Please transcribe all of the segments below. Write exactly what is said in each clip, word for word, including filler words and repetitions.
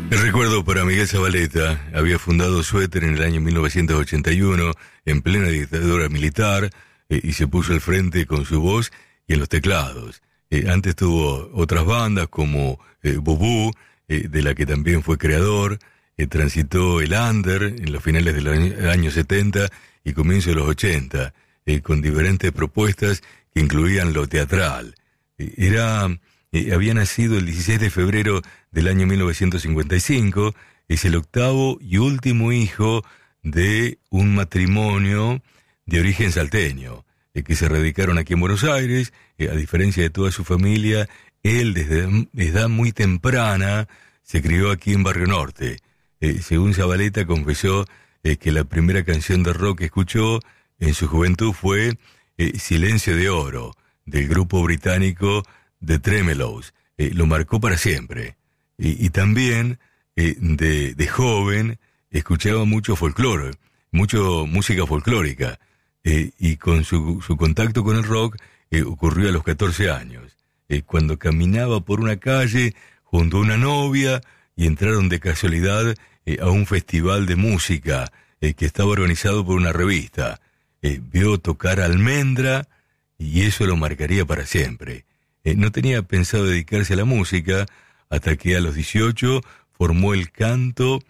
El recuerdo para Miguel Zavaleta. Había fundado Suéter en el año mil novecientos ochenta y uno, en plena dictadura militar, eh, y se puso al frente con su voz y en los teclados. Eh, antes tuvo otras bandas como eh, Bubú, eh, de la que también fue creador. Eh, transitó el under en los finales del año, año setenta y comienzo de los ochenta, eh, con diferentes propuestas que incluían lo teatral. Eh, era... Eh, había nacido el dieciséis de febrero del año mil novecientos cincuenta y cinco, es el octavo y último hijo de un matrimonio de origen salteño, eh, que se radicaron aquí en Buenos Aires. Eh, a diferencia de toda su familia, él desde edad muy temprana se crió aquí en Barrio Norte. Eh, según Zavaleta confesó eh, que la primera canción de rock que escuchó en su juventud fue eh, Silencio de Oro, del grupo británico The Tremelows. Eh, lo marcó para siempre. Y, y también eh, de, de joven escuchaba mucho folclore, mucho música folclórica, eh, y con su, su contacto con el rock eh, ocurrió a los catorce años, eh, cuando caminaba por una calle junto a una novia y entraron de casualidad eh, a un festival de música eh, que estaba organizado por una revista. Eh, vio tocar a Almendra y eso lo marcaría para siempre. Eh, no tenía pensado dedicarse a la música hasta que a los dieciocho formó el canto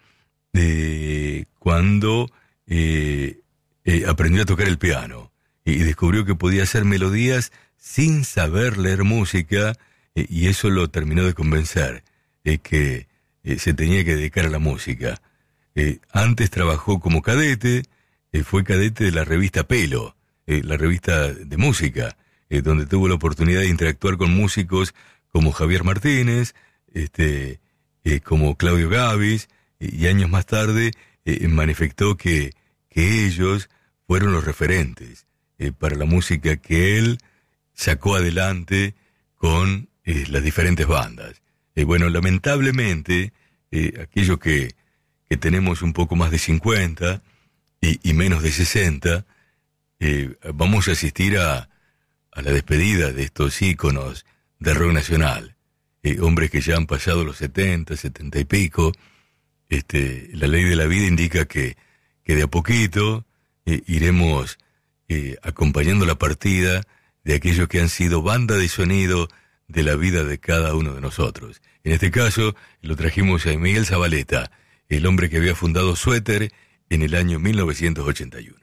eh, cuando eh, eh, aprendió a tocar el piano y, y descubrió que podía hacer melodías sin saber leer música, eh, y eso lo terminó de convencer eh, que eh, se tenía que dedicar a la música. Eh, antes trabajó como cadete, eh, fue cadete de la revista Pelo, eh, la revista de música, Eh, donde tuvo la oportunidad de interactuar con músicos como Javier Martínez, este, eh, como Claudio Gavis, y, y años más tarde eh, manifestó que, que ellos fueron los referentes eh, para la música que él sacó adelante con eh, las diferentes bandas. Eh, bueno, lamentablemente, eh, aquellos que, que tenemos un poco más de cincuenta y, y menos de sesenta, eh, vamos a asistir a a la despedida de estos íconos de rock nacional, eh, hombres que ya han pasado los setenta, setenta y pico. Este, la ley de la vida indica que, que de a poquito eh, iremos eh, acompañando la partida de aquellos que han sido banda de sonido de la vida de cada uno de nosotros. En este caso, lo trajimos a Miguel Zavaleta, el hombre que había fundado Suéter en el año mil novecientos ochenta y uno.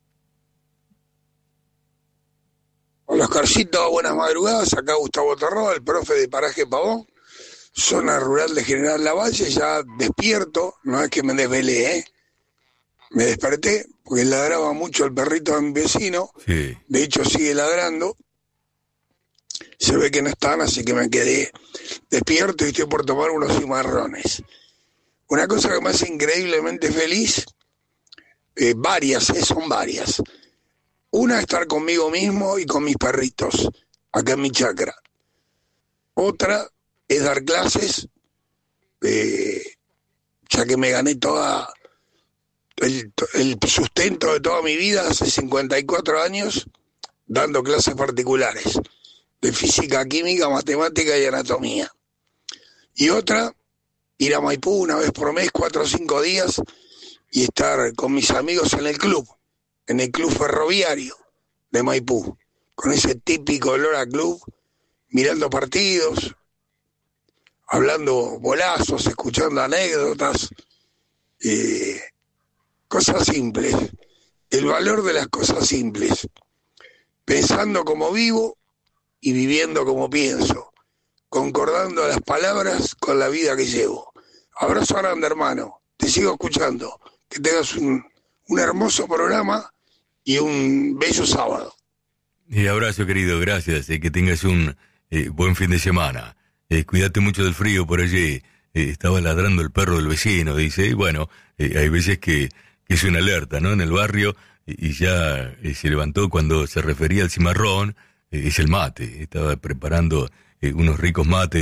Hola Oscarcito, buenas madrugadas, acá Gustavo Terró, el profe de Paraje Pavón, zona rural de General Lavalle, ya despierto, no es que me desvelé, ¿eh? Me desperté porque ladraba mucho el perrito de mi vecino, sí. De hecho sigue ladrando, se ve que no están, así que me quedé despierto y estoy por tomar unos cimarrones. Una cosa que me hace increíblemente feliz, eh, varias, eh, son varias. Una, estar conmigo mismo y con mis perritos, acá en mi chacra. Otra es dar clases, eh, ya que me gané toda el, el sustento de toda mi vida hace cincuenta y cuatro años, dando clases particulares de física, química, matemática y anatomía. Y otra, ir a Maipú una vez por mes, cuatro o cinco días, y estar con mis amigos en el club. En el club ferroviario de Maipú, con ese típico olor a club, mirando partidos, hablando bolazos, escuchando anécdotas, eh, cosas simples, el valor de las cosas simples, pensando como vivo y viviendo como pienso, concordando las palabras con la vida que llevo. Abrazo grande, hermano, te sigo escuchando, que tengas un, un hermoso programa y un bello sábado. Y abrazo, querido, gracias, eh, que tengas un eh, buen fin de semana. Eh, cuídate mucho del frío por allí. Eh, estaba ladrando el perro del vecino, dice, y bueno, eh, hay veces que, que es una alerta, ¿no? En el barrio, y, y ya eh, se levantó cuando se refería al cimarrón, eh, es el mate. Estaba preparando eh, unos ricos mates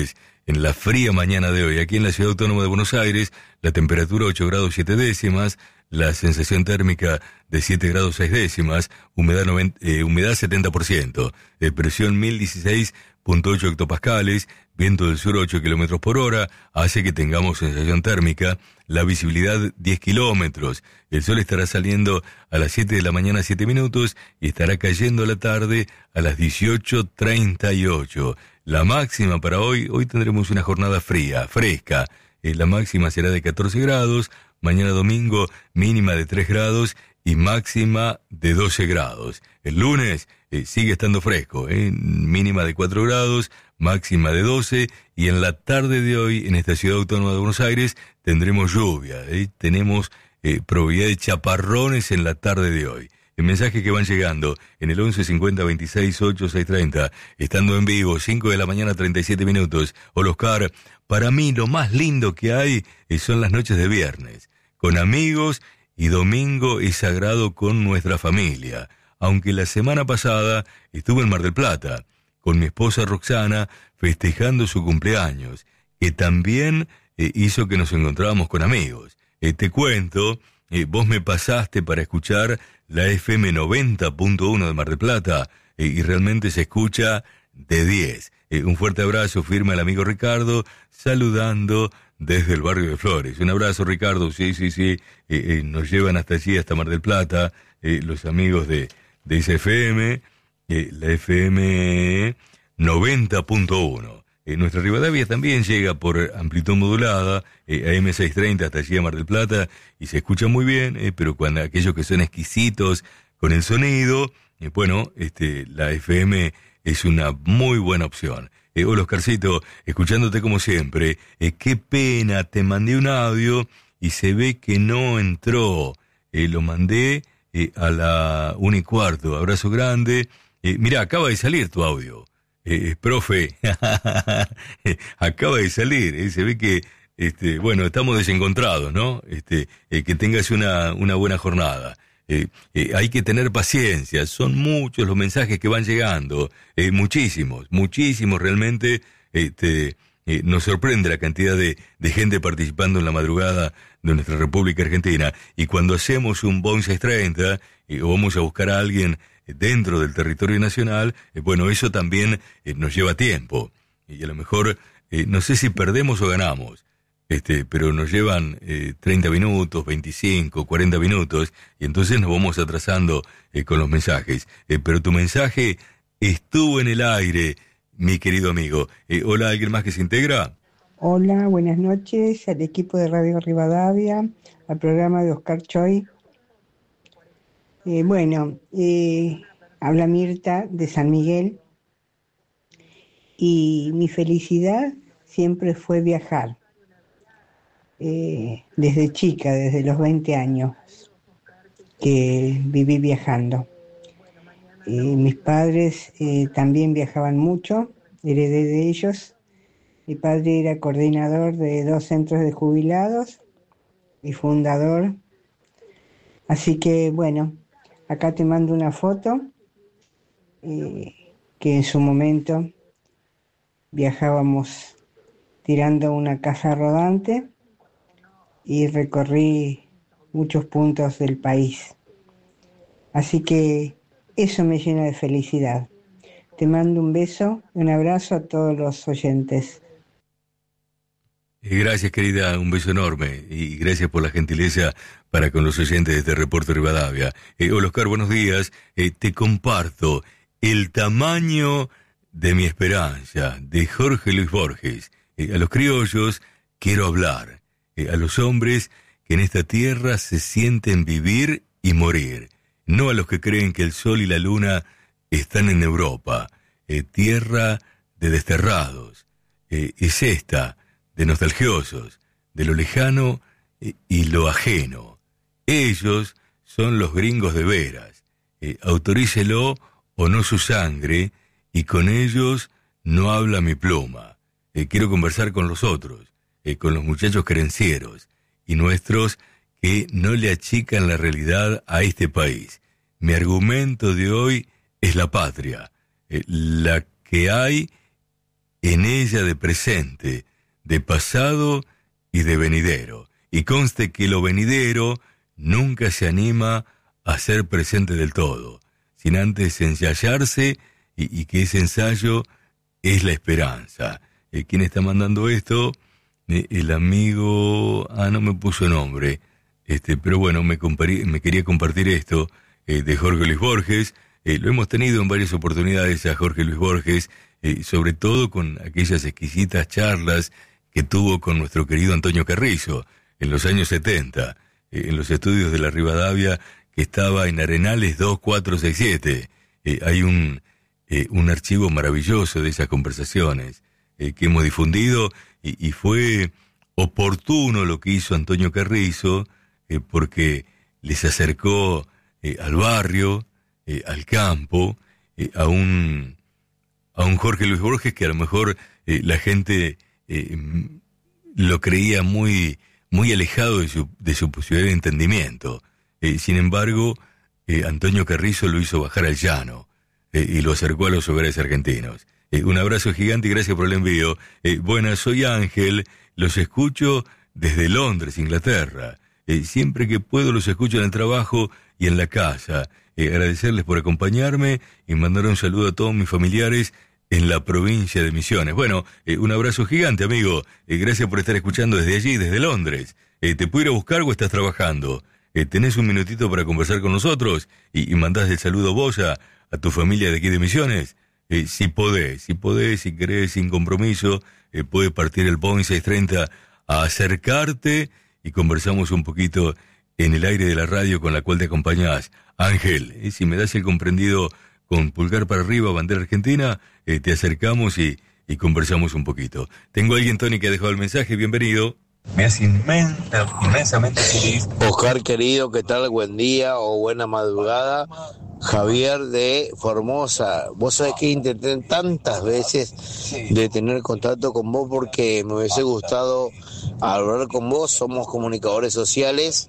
en la fría mañana de hoy. Aquí en la Ciudad Autónoma de Buenos Aires, la temperatura ocho grados siete décimas, la sensación térmica de siete grados seis décimas, humedad, noventa, eh, humedad setenta por ciento, eh, presión mil dieciséis punto ocho hectopascales, viento del sur ocho kilómetros por hora, hace que tengamos sensación térmica, la visibilidad diez kilómetros, el sol estará saliendo a las siete de la mañana siete minutos y estará cayendo a la tarde a las dieciocho treinta y ocho. La máxima para hoy, hoy tendremos una jornada fría, fresca, eh, la máxima será de catorce grados, mañana domingo mínima de tres grados y máxima de doce grados. El lunes eh, sigue estando fresco, eh, mínima de cuatro grados, máxima de doce, y en la tarde de hoy en esta Ciudad Autónoma de Buenos Aires tendremos lluvia, eh, tenemos eh, probabilidad de chaparrones en la tarde de hoy. El mensaje que van llegando en el once cincuenta veintiséis ocho seis treinta, estando en vivo, cinco de la mañana treinta y siete minutos. Hola Oscar, para mí lo más lindo que hay eh, son las noches de viernes, con amigos, y domingo es sagrado con nuestra familia. Aunque la semana pasada estuve en Mar del Plata, con mi esposa Roxana, festejando su cumpleaños, que también eh, hizo que nos encontrábamos con amigos. Eh, te cuento, eh, vos me pasaste para escuchar la F M noventa punto uno de Mar del Plata, eh, y realmente se escucha de diez. Eh, un fuerte abrazo, firma el amigo Ricardo, saludando desde el barrio de Flores. Un abrazo, Ricardo, sí, sí, sí, eh, eh, nos llevan hasta allí, hasta Mar del Plata, eh, los amigos de, de esa F M, eh, la F M noventa punto uno. Eh, nuestra Rivadavia también llega por amplitud modulada, eh, A M seiscientos treinta hasta allí a Mar del Plata, y se escucha muy bien, eh, pero cuando aquellos que son exquisitos con el sonido, eh, bueno, este, la F M es una muy buena opción. Eh, hola Oscarcito, escuchándote como siempre, eh, qué pena, te mandé un audio y se ve que no entró, eh, lo mandé eh, a la una y cuarto, abrazo grande, eh, mirá, acaba de salir tu audio. Eh, profe, acaba de salir, eh, se ve que, este, bueno, estamos desencontrados, ¿no? Este, eh, que tengas una, una buena jornada. Eh, eh, hay que tener paciencia, son muchos los mensajes que van llegando, eh, muchísimos, muchísimos realmente. Este, eh, nos sorprende la cantidad de, de gente participando en la madrugada de nuestra República Argentina, y cuando hacemos un Bon seiscientos treinta eh, o vamos a buscar a alguien dentro del territorio nacional, eh, bueno, eso también eh, nos lleva tiempo, y a lo mejor, eh, no sé si perdemos o ganamos, este, pero nos llevan eh, treinta minutos, veinticinco, cuarenta minutos, y entonces nos vamos atrasando eh, con los mensajes, eh, pero tu mensaje estuvo en el aire, mi querido amigo. Eh, hola, ¿alguien más que se integra? Hola, buenas noches al equipo de Radio Rivadavia, al programa de Oscar Choi. Eh, bueno, eh, habla Mirta de San Miguel, y mi felicidad siempre fue viajar. Eh, desde chica, desde los veinte años, que viví viajando. Eh, mis padres eh, también viajaban mucho, heredé de ellos. Mi padre era coordinador de dos centros de jubilados y fundador. Así que, bueno, acá te mando una foto eh, que en su momento viajábamos tirando una casa rodante y recorrí muchos puntos del país. Así que eso me llena de felicidad. Te mando un beso, un abrazo a todos los oyentes. Gracias, querida, un beso enorme, y gracias por la gentileza para con los oyentes de este Reporte Rivadavia. Eh, hola Oscar, buenos días. Eh, te comparto El tamaño de mi esperanza, de Jorge Luis Borges. Eh, a los criollos quiero hablar, eh, a los hombres que en esta tierra se sienten vivir y morir, no a los que creen que el sol y la luna están en Europa, eh, tierra de desterrados. Eh, es esta, de nostalgiosos, de lo lejano eh, y lo ajeno. Ellos son los gringos de veras. Eh, autorícelo o no su sangre, y con ellos no habla mi pluma. Eh, quiero conversar con los otros, eh, con los muchachos querencieros, y nuestros que no le achican la realidad a este país. Mi argumento de hoy es la patria, eh, la que hay en ella de presente, de pasado y de venidero. Y conste que lo venidero nunca se anima a ser presente del todo, sin antes ensayarse y, y que ese ensayo es la esperanza. Eh, ¿Quién está mandando esto? Eh, el amigo... Ah, no me puso nombre. Este, pero bueno, me, comparí, me quería compartir esto eh, de Jorge Luis Borges. Eh, lo hemos tenido en varias oportunidades a Jorge Luis Borges, eh, sobre todo con aquellas exquisitas charlas que tuvo con nuestro querido Antonio Carrizo en los años setenta, eh, en los estudios de la Rivadavia, que estaba en Arenales dos cuatro seis siete. Eh, hay un, eh, un archivo maravilloso de esas conversaciones eh, que hemos difundido, y, y fue oportuno lo que hizo Antonio Carrizo, eh, porque les acercó eh, al barrio, eh, al campo, eh, a un a un Jorge Luis Borges que a lo mejor eh, la gente eh, lo creía muy muy alejado de su, de su posibilidad de entendimiento. Eh, sin embargo, eh, Antonio Carrizo lo hizo bajar al llano eh, y lo acercó a los hogares argentinos. Eh, un abrazo gigante y gracias por el envío. Eh, buenas, soy Ángel, los escucho desde Londres, Inglaterra. Eh, siempre que puedo los escucho en el trabajo y en la casa. Eh, agradecerles por acompañarme y mandar un saludo a todos mis familiares en la provincia de Misiones. Bueno, eh, un abrazo gigante, amigo. Eh, gracias por estar escuchando desde allí, desde Londres. Eh, ¿Te puedo ir a buscar o estás trabajando? Eh, ¿Tenés un minutito para conversar con nosotros? Y, y mandás el saludo vos a, a tu familia de aquí de Misiones. Eh, si podés, si podés, si querés, sin compromiso, eh, puede partir el Boeing seiscientos treinta a acercarte y conversamos un poquito en el aire de la radio con la cual te acompañás. Ángel, eh, si me das el comprendido con pulgar para arriba, bandera argentina, eh, te acercamos y, y conversamos un poquito. Tengo a alguien, Tony, que ha dejado el mensaje. Bienvenido. Me hace inmensa, inmensamente feliz. Oscar, querido, ¿qué tal? Buen día o buena madrugada. Javier de Formosa. Vos sabés que intenté tantas veces de tener contacto con vos porque me hubiese gustado hablar con vos. Somos comunicadores sociales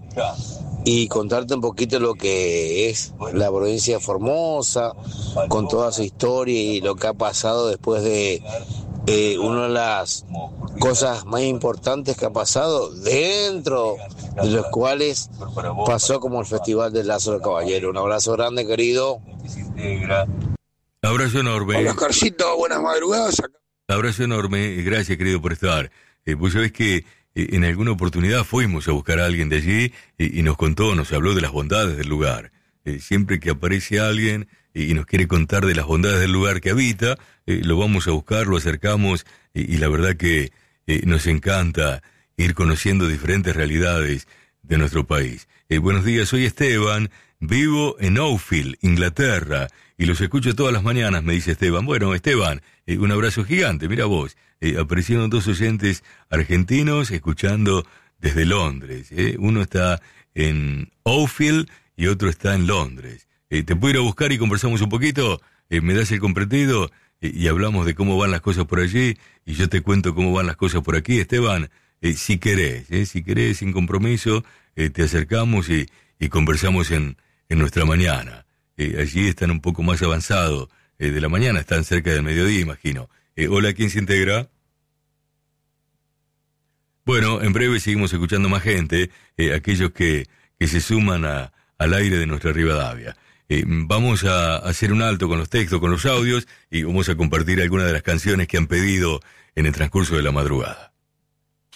y contarte un poquito lo que es la provincia de Formosa, con toda su historia y lo que ha pasado después de eh, una de las cosas más importantes que ha pasado, dentro de los cuales pasó como el Festival del Lázaro Caballero. Un abrazo grande, querido. Abrazo enorme. Hola, Oscarcito, buenas madrugadas. Abrazo enorme, gracias, querido, por estar. Eh, vos sabés que eh, en alguna oportunidad fuimos a buscar a alguien de allí y, y nos contó, nos habló de las bondades del lugar. Eh, siempre que aparece alguien y, y nos quiere contar de las bondades del lugar que habita, eh, lo vamos a buscar, lo acercamos y, y la verdad que eh, nos encanta ir conociendo diferentes realidades de nuestro país. Eh, buenos días, soy Esteban, vivo en Oakfield, Inglaterra, y los escucho todas las mañanas, me dice Esteban. Bueno, Esteban, eh, un abrazo gigante, mira vos, eh, aparecieron dos oyentes argentinos escuchando desde Londres. Eh. Uno está en Oakfield y otro está en Londres. Eh, ¿Te puedo ir a buscar y conversamos un poquito? Eh, ¿Me das el comprendido? Eh, y hablamos de cómo van las cosas por allí, y yo te cuento cómo van las cosas por aquí, Esteban. Eh, si querés, eh, si querés, sin compromiso, eh, te acercamos y, y conversamos en, en nuestra mañana. Eh, allí están un poco más avanzados eh, de la mañana, están cerca del mediodía, imagino. Eh, hola, ¿quién se integra? Bueno, en breve seguimos escuchando más gente, eh, aquellos que, que se suman a, al aire de nuestra Rivadavia. Eh, vamos a hacer un alto con los textos, con los audios, y vamos a compartir algunas de las canciones que han pedido en el transcurso de la madrugada.